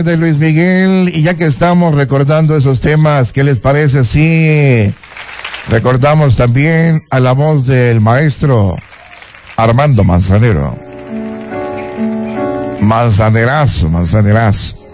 de Luis Miguel, y ya que estamos recordando esos temas, ¿qué les parece si recordamos también a la voz del maestro Armando Manzanero? Manzanerazo.